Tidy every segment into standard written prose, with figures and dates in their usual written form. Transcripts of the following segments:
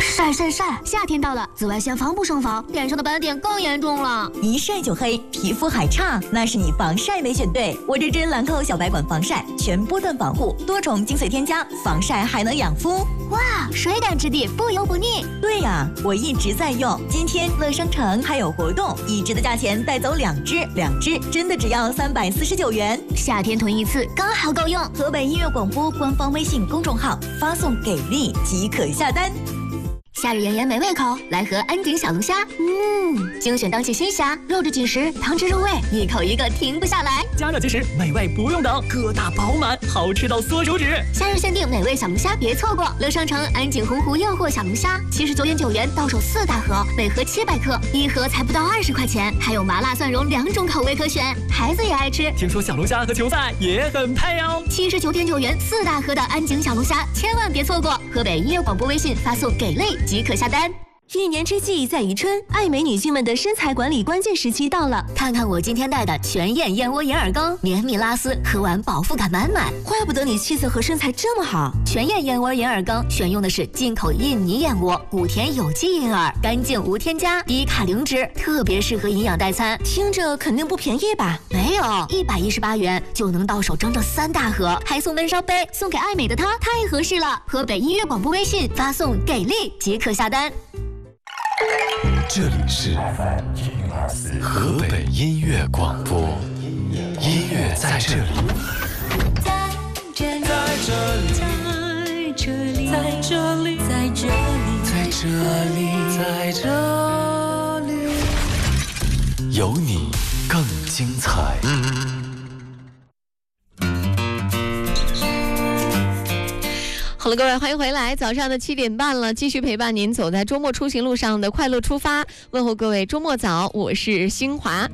晒晒晒！夏天到了，紫外线防不胜防，脸上的斑点更严重了。 一晒就黑，皮肤还差，那是你防晒没选对。我这支兰蔻小白管防晒，全波段防护，多重精髓添加，防晒还能养肤。 哇，水感质地，不油不腻。 对呀，我一直在用。今天乐商城还有活动，一支的价钱带走2支，2支真的只要349元。 夏天囤一次刚好够用。 河北音乐广播官方微信公众号发送给力即可下单。 夏日炎炎没胃口，来盒安井小龙虾。精选当季新虾，肉质紧实，汤汁入味，一口一个停不下来。 加热即食，美味不用等，个大饱满，好吃到缩手指。 夏日限定美味小龙虾，别错过！乐商城安井洪湖诱惑小龙虾，79.9元到手4大盒，每盒700克，一盒才不到20块钱，还有麻辣蒜蓉2种口味可选，孩子也爱吃。 听说小龙虾和球赛也很配哦。 79.9元4大盒的安井小龙虾，千万别错过！河北音乐广播微信发送给力即可下单。 一年之计在于春，爱美女性们的身材管理关键时期到了。 看看我今天带的全燕燕窝银耳羹，绵密拉丝，喝完饱腹感满满。 怪不得你气色和身材这么好。 全燕燕窝银耳羹选用的是进口印尼燕窝，古田有机银耳，干净无添加，低卡零脂，特别适合营养代餐。 听着肯定不便宜吧？ 没有，118元就能到手整整3大盒，还送闷烧杯，送给爱美的她太合适了。河北音乐广播微信发送给力即可下单。 这里是河北音乐广播，音乐在这里， 在这里，在这里，在这里，在这里， 在这里，在这里，有你更精彩。 好了，各位，欢迎回来。早上的7点半了，继续陪伴您走在周末出行路上的快乐出发。问候各位周末早，我是新华。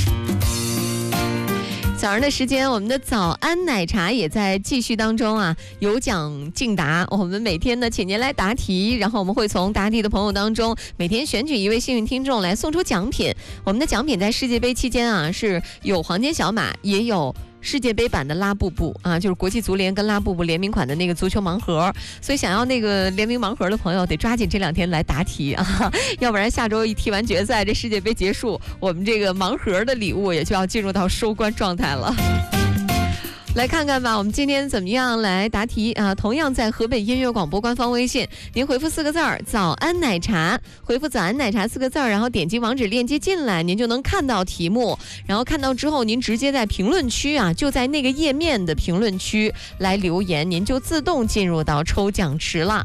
早上的时间，我们的早安奶茶也在继续当中啊，有奖竞答。我们每天呢请您来答题，然后我们会从答题的朋友当中每天选举一位幸运听众来送出奖品。我们的奖品在世界杯期间啊是有黄金小马，也有世界杯版的拉布布啊，就是国际足联跟拉布布联名款的那个足球盲盒，所以想要那个联名盲盒的朋友得抓紧这2天来答题啊，要不然下周一踢完决赛，这世界杯结束，我们这个盲盒的礼物也就要进入到收官状态了。来看看吧，我们今天怎么样来答题啊？同样在河北音乐广播官方微信，您回复4个字儿“早安奶茶”，回复“早安奶茶”4个字儿，然后点击网址链接进来，您就能看到题目。然后看到之后，您直接在评论区啊，就在那个页面的评论区来留言，您就自动进入到抽奖池了。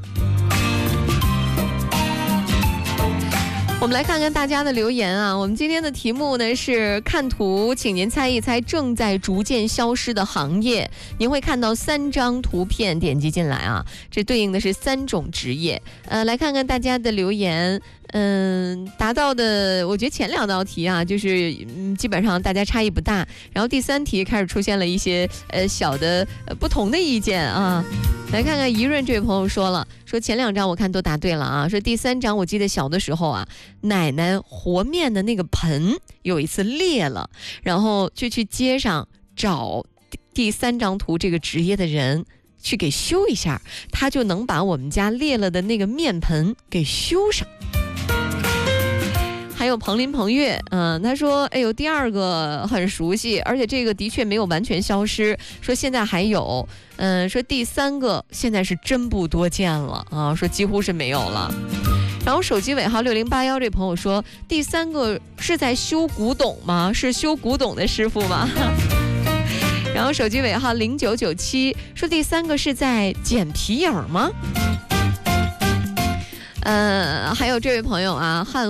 我们来看看大家的留言啊，我们今天的题目呢是看图，请您猜一猜正在逐渐消失的行业。您会看到3张图片，点击进来啊，这对应的是3种职业。来看看大家的留言。达到的，我觉得前2道题啊，就是基本上大家差异不大，然后第3题开始出现了一些小的不同的意见啊。来看看怡润这位朋友说了，说前2张我看都答对了啊，说第3张我记得小的时候啊，奶奶和面的那个盆有一次裂了，然后就去街上找第3张图这个职业的人去给修一下，他就能把我们家裂了的那个面盆给修上。还有彭林彭月，他说，哎呦，第2个很熟悉，而且这个的确没有完全消失，说现在还有，说第3个现在是真不多见了啊，说几乎是没有了。然后手机尾号6081这朋友说，第3个是在修古董吗？是修古董的师傅吗？然后手机尾号0997说，第3个是在剪皮影吗？还有这位朋友啊，汉